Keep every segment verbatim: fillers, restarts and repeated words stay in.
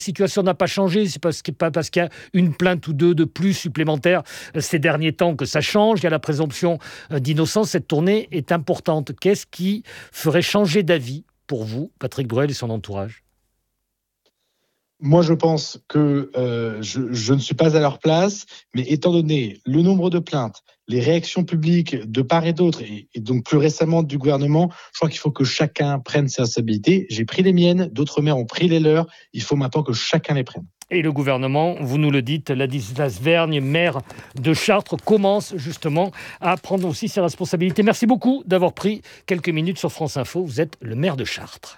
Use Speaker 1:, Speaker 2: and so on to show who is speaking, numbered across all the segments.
Speaker 1: situation n'a pas changé, c'est parce que, pas parce qu'il y a une plainte ou deux de plus supplémentaires ces derniers temps que ça change. Il y a la présomption d'innocence. Cette tournée est importante. Qu'est-ce qui ferait changer d'avis pour vous, Patrick Bruel et son entourage ?
Speaker 2: Moi, je pense que euh, je, je ne suis pas à leur place, mais étant donné le nombre de plaintes, les réactions publiques de part et d'autre, et, et donc plus récemment du gouvernement, je crois qu'il faut que chacun prenne ses responsabilités. J'ai pris les miennes, d'autres maires ont pris les leurs. Il faut maintenant que chacun les prenne.
Speaker 1: Et le gouvernement, vous nous le dites, Ladislas Vergne, maire de Chartres, commence justement à prendre aussi ses responsabilités. Merci beaucoup d'avoir pris quelques minutes sur France Info. Vous êtes le maire de Chartres.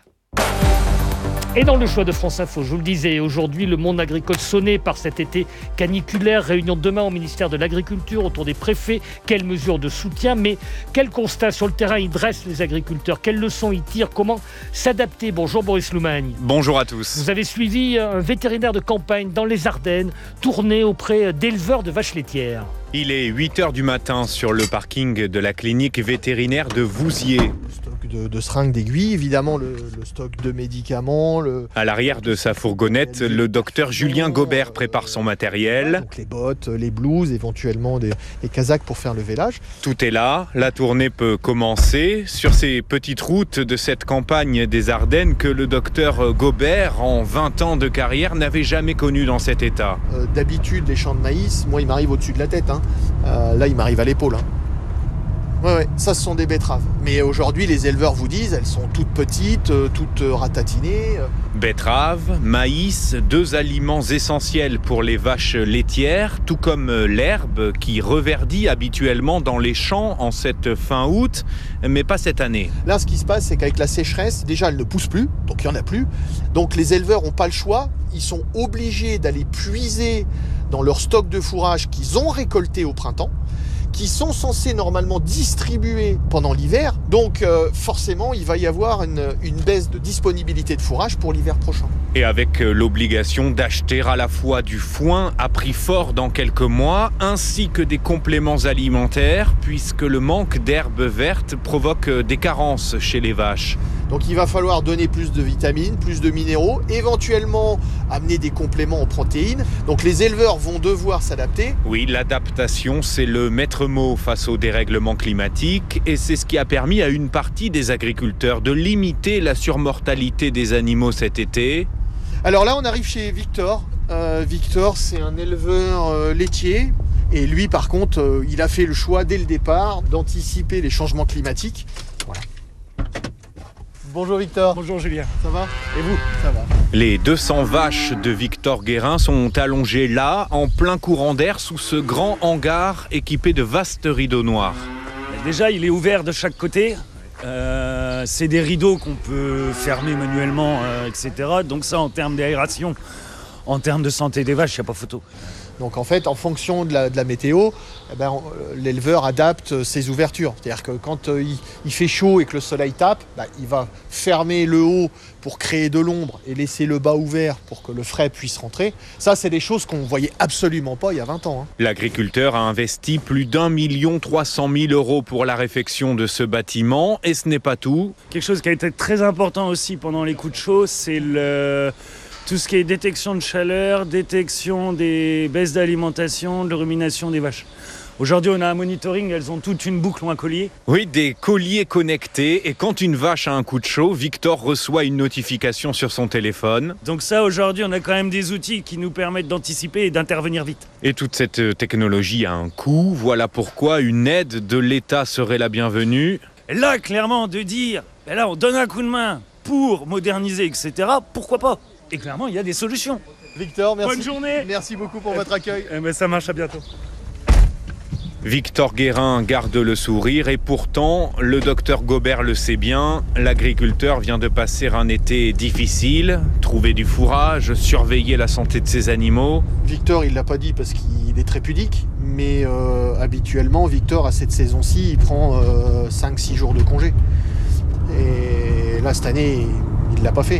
Speaker 1: Et dans le choix de France Info, je vous le disais, aujourd'hui, le monde agricole sonné par cet été caniculaire. Réunion demain au ministère de l'Agriculture autour des préfets. Quelles mesures de soutien, mais quel constat sur le terrain ils dressent les agriculteurs? Quelles leçons ils tirent? Comment s'adapter? Bonjour Boris Loumagne.
Speaker 3: Bonjour à tous.
Speaker 1: Vous avez suivi un vétérinaire de campagne dans les Ardennes, tourné auprès d'éleveurs de vaches laitières.
Speaker 3: Il est huit heures du matin sur le parking de la clinique vétérinaire de Vouziers.
Speaker 4: Le stock de, de seringues, d'aiguilles, évidemment le, le stock de médicaments. Le...
Speaker 3: À l'arrière de sa fourgonnette, le docteur Julien Gobert prépare son matériel.
Speaker 4: Donc les bottes, les blouses, éventuellement des, des casaques pour faire le vélage.
Speaker 3: Tout est là, la tournée peut commencer sur ces petites routes de cette campagne des Ardennes que le docteur Gobert, en vingt ans de carrière, n'avait jamais connu dans cet état.
Speaker 4: Euh, d'habitude, les champs de maïs, moi il m'arrive au-dessus de la tête. Hein. Euh, là, il m'arrive à l'épaule. Hein. Ouais, ouais, ça, ce sont des betteraves. Mais aujourd'hui, les éleveurs vous disent, elles sont toutes petites, euh, toutes euh, ratatinées. Euh.
Speaker 3: Betteraves, maïs, deux aliments essentiels pour les vaches laitières, tout comme l'herbe qui reverdit habituellement dans les champs en cette fin août, mais pas cette année.
Speaker 4: Là, ce qui se passe, c'est qu'avec la sécheresse, déjà, elle ne pousse plus, donc il n'y en a plus. Donc les éleveurs n'ont pas le choix, ils sont obligés d'aller puiser dans leur stock de fourrage qu'ils ont récolté au printemps, qui sont censés normalement distribuer pendant l'hiver. Donc euh, forcément, il va y avoir une, une baisse de disponibilité de fourrage pour l'hiver prochain.
Speaker 3: Et avec l'obligation d'acheter à la fois du foin à prix fort dans quelques mois, ainsi que des compléments alimentaires, puisque le manque d'herbes vertes provoque des carences chez les vaches.
Speaker 4: Donc il va falloir donner plus de vitamines, plus de minéraux, éventuellement amener des compléments en protéines. Donc les éleveurs vont devoir s'adapter.
Speaker 3: Oui, l'adaptation, c'est le maître mot face au dérèglement climatique, et c'est ce qui a permis à une partie des agriculteurs de limiter la surmortalité des animaux cet été.
Speaker 4: Alors là, on arrive chez Victor. Euh, Victor, c'est un éleveur euh, laitier. Et lui, par contre, euh, il a fait le choix dès le départ d'anticiper les changements climatiques. Voilà. Bonjour Victor.
Speaker 1: Bonjour Julien.
Speaker 4: Ça va?
Speaker 1: Et vous?
Speaker 4: Ça va.
Speaker 3: Les deux cents vaches de Victor Guérin sont allongées là, en plein courant d'air, sous ce grand hangar équipé de vastes rideaux noirs.
Speaker 5: Déjà, il est ouvert de chaque côté. Euh, c'est des rideaux qu'on peut fermer manuellement, euh, et cetera. Donc ça, en termes d'aération, en termes de santé des vaches, il n'y a pas photo.
Speaker 4: Donc en fait, en fonction de la, de la météo, eh ben, l'éleveur adapte ses ouvertures. C'est-à-dire que quand euh, il, il fait chaud et que le soleil tape, bah, il va fermer le haut pour créer de l'ombre et laisser le bas ouvert pour que le frais puisse rentrer. Ça, c'est des choses qu'on ne voyait absolument pas il y a vingt ans. Hein.
Speaker 3: L'agriculteur a investi plus d'un million trois cent mille euros pour la réfection de ce bâtiment, et ce n'est pas tout.
Speaker 5: Quelque chose qui a été très important aussi pendant les coups de chaud, c'est le... tout ce qui est détection de chaleur, détection des baisses d'alimentation, de rumination des vaches. Aujourd'hui, on a un monitoring, elles ont toute une boucle ou un collier.
Speaker 3: Oui, des colliers connectés. Et quand une vache a un coup de chaud, Victor reçoit une notification sur son téléphone.
Speaker 5: Donc ça, aujourd'hui, on a quand même des outils qui nous permettent d'anticiper et d'intervenir vite.
Speaker 3: Et toute cette technologie a un coût. Voilà pourquoi une aide de l'État serait la bienvenue.
Speaker 5: Et là, clairement, de dire, ben là, on donne un coup de main pour moderniser, et cetera, pourquoi pas? Et clairement, il y a des solutions.
Speaker 4: Victor, merci.
Speaker 5: Bonne journée.
Speaker 4: Merci beaucoup pour votre accueil.
Speaker 5: Eh ben, ça marche, à bientôt.
Speaker 3: Victor Guérin garde le sourire et pourtant, le docteur Gobert le sait bien, l'agriculteur vient de passer un été difficile, trouver du fourrage, surveiller la santé de ses animaux.
Speaker 4: Victor, il l'a pas dit parce qu'il est très pudique, mais euh, habituellement, Victor, à cette saison-ci, il prend euh, cinq six jours de congé. Et là, cette année, il l'a pas fait.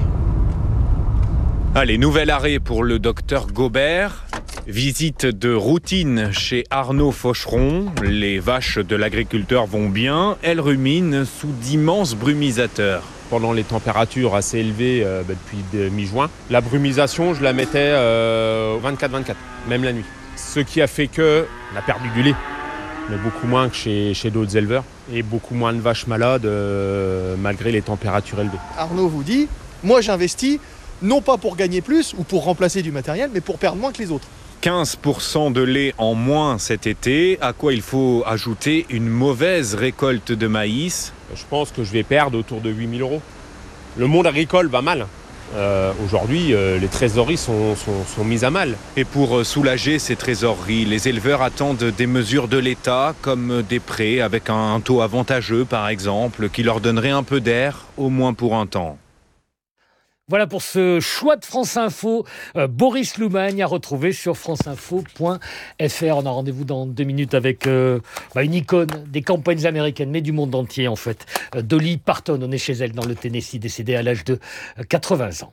Speaker 3: Allez, nouvel arrêt pour le docteur Gobert. Visite de routine chez Arnaud Faucheron. Les vaches de l'agriculteur vont bien. Elles ruminent sous d'immenses brumisateurs.
Speaker 6: pendant les températures assez élevées euh, bah, depuis de, mi-juin. La brumisation, je la mettais euh, vingt-quatre vingt-quatre, même la nuit. Ce qui a fait qu'on a perdu du lait, mais beaucoup moins que chez, chez d'autres éleveurs, et beaucoup moins de vaches malades euh, malgré les températures élevées.
Speaker 4: Arnaud vous dit, moi j'investis non pas pour gagner plus ou pour remplacer du matériel, mais pour perdre moins que les autres.
Speaker 3: quinze pour cent de lait en moins cet été, à quoi il faut ajouter une mauvaise récolte de maïs.
Speaker 6: Je pense que je vais perdre autour de huit mille euros. Le monde agricole va mal. Euh, aujourd'hui, euh, les trésoreries sont, sont, sont mises à mal.
Speaker 3: Et pour soulager ces trésoreries, les éleveurs attendent des mesures de l'État, comme des prêts avec un taux avantageux, par exemple, qui leur donnerait un peu d'air, au moins pour un temps.
Speaker 1: Voilà pour ce choix de France Info. Euh, Boris Loumagne à retrouver sur franceinfo point f r. On a rendez-vous dans deux minutes avec euh, bah, une icône des campagnes américaines, mais du monde entier en fait. Euh, Dolly Parton, on est chez elle dans le Tennessee, décédée à l'âge de euh, quatre-vingts ans.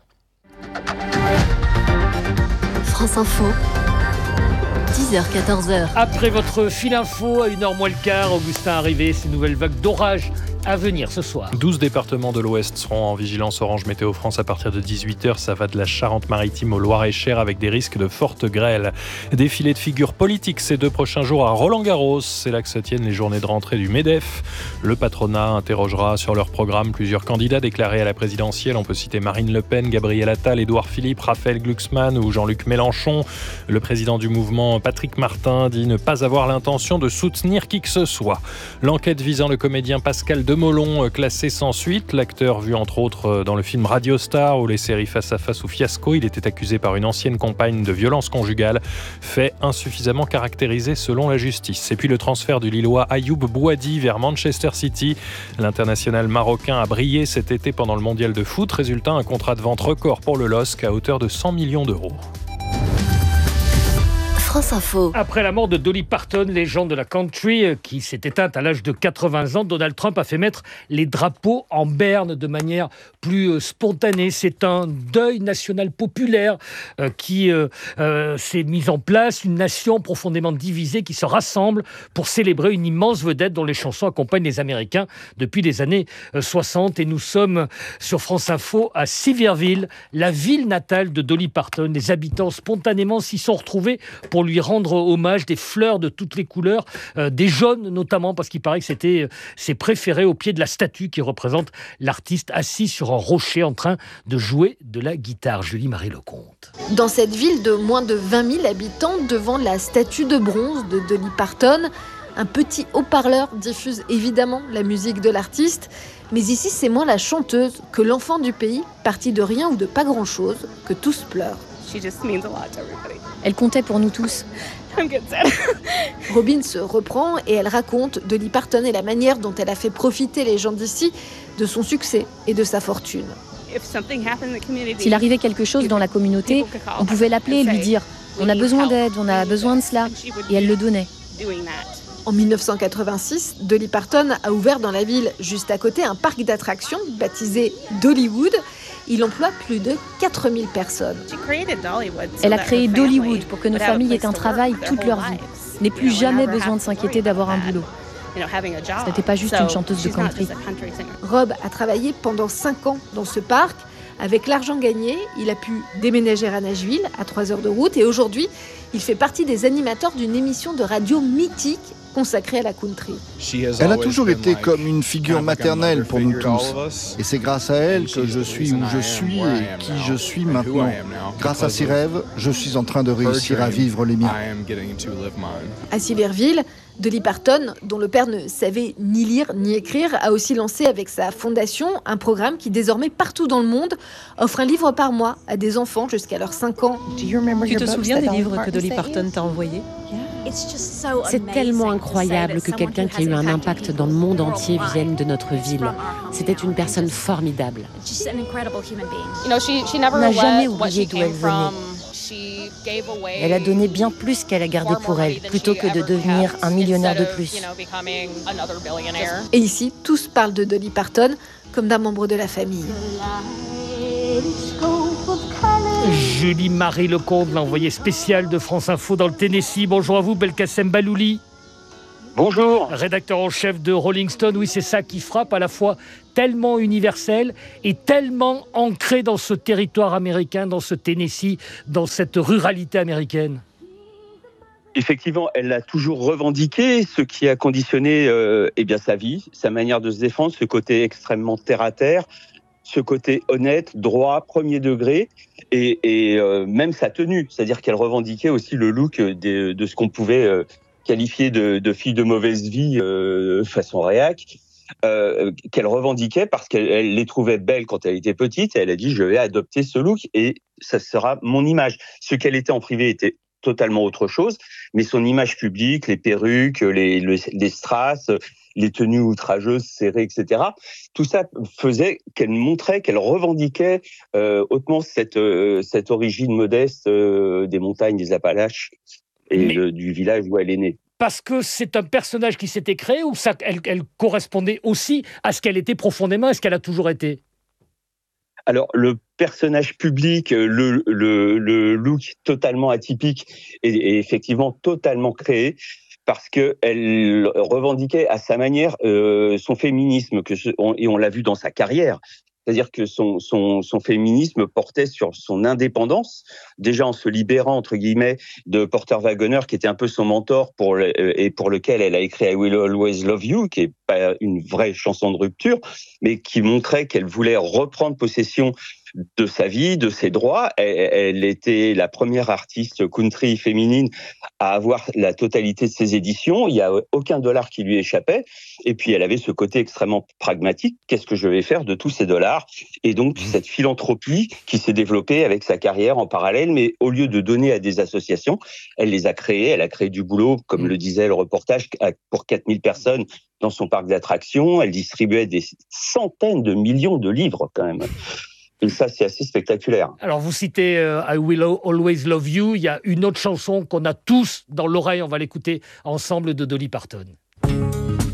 Speaker 7: France Info, dix heures quatorze heures.
Speaker 1: Après votre fil info à une heure moins le quart, Augustin arrivé, ces nouvelles vagues d'orage à venir ce soir.
Speaker 8: douze départements de l'Ouest seront en vigilance orange météo France à partir de dix-huit heures. Ça va de la Charente-Maritime au Loir-et-Cher avec des risques de fortes grêles. Défilé de figures politiques ces deux prochains jours à Roland-Garros. C'est là que se tiennent les journées de rentrée du MEDEF. Le patronat interrogera sur leur programme plusieurs candidats déclarés à la présidentielle. On peut citer Marine Le Pen, Gabriel Attal, Édouard Philippe, Raphaël Glucksmann ou Jean-Luc Mélenchon. Le président du mouvement, Patrick Martin, dit ne pas avoir l'intention de soutenir qui que ce soit. L'enquête visant le comédien Pascal Demolon, classé sans suite. L'acteur vu entre autres dans le film Radio Star ou les séries Face à Face ou Fiasco. Il était accusé par une ancienne compagne de violence conjugale, fait insuffisamment caractérisé selon la justice. Et puis le transfert du Lillois Ayoub Bouadi vers Manchester City. L'international marocain a brillé cet été pendant le mondial de foot. Résultat, un contrat de vente record pour le L O S C à hauteur de cent millions d'euros.
Speaker 7: France Info.
Speaker 1: Après la mort de Dolly Parton, légende de la country, qui s'est éteinte à l'âge de quatre-vingts ans, Donald Trump a fait mettre les drapeaux en berne de manière plus spontanée. C'est un deuil national populaire euh, qui euh, euh, s'est mis en place, une nation profondément divisée qui se rassemble pour célébrer une immense vedette dont les chansons accompagnent les Américains depuis les années soixante. Et nous sommes sur France Info à Siverville, la ville natale de Dolly Parton. Les habitants spontanément s'y sont retrouvés pour lui rendre hommage, des fleurs de toutes les couleurs, euh, des jaunes notamment, parce qu'il paraît que c'était euh, ses préférés au pied de la statue qui représente l'artiste assis sur un rocher en train de jouer de la guitare. Julie-Marie Lecomte.
Speaker 9: Dans cette ville de moins de vingt mille habitants, devant la statue de bronze de Dolly Parton, un petit haut-parleur diffuse évidemment la musique de l'artiste. Mais ici, c'est moins la chanteuse que l'enfant du pays, parti de rien ou de pas grand-chose, que tous pleurent.
Speaker 10: Elle comptait pour nous tous.
Speaker 9: Robin se reprend et elle raconte Dolly Parton et la manière dont elle a fait profiter les gens d'ici de son succès et de sa fortune.
Speaker 10: S'il arrivait quelque chose dans la communauté, on pouvait l'appeler et lui dire « On a besoin d'aide, on a besoin de cela ». Et elle le donnait.
Speaker 9: En dix-neuf cent quatre-vingt-six, Dolly Parton a ouvert dans la ville juste à côté un parc d'attractions baptisé Dollywood. Il emploie plus de quatre mille personnes.
Speaker 10: Elle a créé Dollywood pour que nos familles aient un travail toute leur vie, n'aient plus jamais besoin de s'inquiéter d'avoir un boulot. Ce n'était pas juste une chanteuse de country.
Speaker 9: Rob a travaillé pendant cinq ans dans ce parc. Avec l'argent gagné, il a pu déménager à Nashville, à trois heures de route. Et aujourd'hui, il fait partie des animateurs d'une émission de radio mythique consacrée à la country.
Speaker 11: Elle a toujours été comme une figure maternelle pour nous tous. Et c'est grâce à elle que je suis où je suis et qui je suis maintenant. Grâce à ses rêves, je suis en train de réussir à vivre les miens.
Speaker 9: À Siverville, Dolly Parton, dont le père ne savait ni lire ni écrire, a aussi lancé avec sa fondation un programme qui désormais partout dans le monde offre un livre par mois à des enfants jusqu'à leurs cinq ans.
Speaker 12: Tu te souviens des livres que Dolly Parton t'a envoyés ?
Speaker 13: C'est tellement incroyable que quelqu'un qui a eu un impact dans le monde entier vienne de notre ville. C'était une personne formidable.
Speaker 10: Elle n'a jamais oublié d'où elle venait. Elle a donné bien plus qu'elle a gardé pour elle, plutôt que de devenir un millionnaire de plus.
Speaker 9: Et ici, tous parlent de Dolly Parton comme d'un membre de la famille.
Speaker 1: Julie-Marie Lecomte, l'envoyée spéciale de France Info dans le Tennessee. Bonjour à vous, Belkacem Balouli.
Speaker 14: Bonjour.
Speaker 1: Rédacteur en chef de Rolling Stone, oui, c'est ça qui frappe, à la fois tellement universel et tellement ancré dans ce territoire américain, dans ce Tennessee, dans cette ruralité américaine.
Speaker 14: Effectivement, elle l'a toujours revendiqué, ce qui a conditionné euh, eh bien, sa vie, sa manière de se défendre, ce côté extrêmement terre-à-terre, ce côté honnête, droit, premier degré, et, et euh, même sa tenue. C'est-à-dire qu'elle revendiquait aussi le look de, de ce qu'on pouvait euh, qualifier de, de fille de mauvaise vie euh, façon réac, euh, qu'elle revendiquait parce qu'elle elle les trouvait belles quand elle était petite, et elle a dit « je vais adopter ce look et ça sera mon image ». Ce qu'elle était en privé était totalement autre chose, mais son image publique, les perruques, les, les, les strass, les tenues outrageuses, serrées, et cetera, tout ça faisait qu'elle montrait, qu'elle revendiquait euh, hautement cette, euh, cette origine modeste euh, des montagnes des Appalaches et mais... de, du village où elle est née.
Speaker 1: Parce que c'est un personnage qui s'était créé ou ça, elle, elle correspondait aussi à ce qu'elle était profondément, à ce qu'elle a toujours été ?
Speaker 14: Alors, le personnage public, le, le, le look totalement atypique est, est effectivement totalement créé parce qu'elle revendiquait à sa manière euh, son féminisme, que ce, on, et on l'a vu dans sa carrière. C'est-à-dire que son, son, son féminisme portait sur son indépendance, déjà en se libérant, entre guillemets, de Porter Wagoner, qui était un peu son mentor pour le, et pour lequel elle a écrit I Will Always Love You, qui est pas une vraie chanson de rupture, mais qui montrait qu'elle voulait reprendre possession de sa vie, de ses droits. Elle, elle était la première artiste country féminine à avoir la totalité de ses éditions. Il n'y a aucun dollar qui lui échappait. Et puis, elle avait ce côté extrêmement pragmatique. Qu'est-ce que je vais faire de tous ces dollars ? Et donc, cette philanthropie qui s'est développée avec sa carrière en parallèle, mais au lieu de donner à des associations, elle les a créées. Elle a créé du boulot, comme le disait le reportage, pour quatre mille personnes dans son parc d'attractions. Elle distribuait des centaines de millions de livres, quand même. Et ça, c'est assez spectaculaire.
Speaker 1: Alors, vous citez euh, I Will Always Love You. Il y a une autre chanson qu'on a tous dans l'oreille. On va l'écouter ensemble de Dolly Parton.